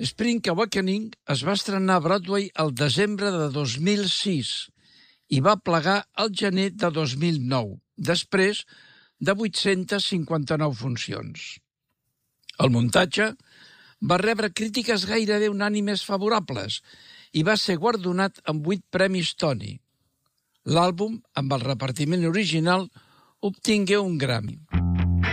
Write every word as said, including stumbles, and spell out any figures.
Spring Awakening es va estrenar a Broadway el desembre de dos mil sis i va plegar al gener de dos mil nou, després de vuit-centes cinquanta-nou funcions. El muntatge va rebre crítiques gairebé unànimes favorables i va ser guardonat amb vuit premis Tony. L'àlbum, amb el repartiment original, obtingué un Grammy.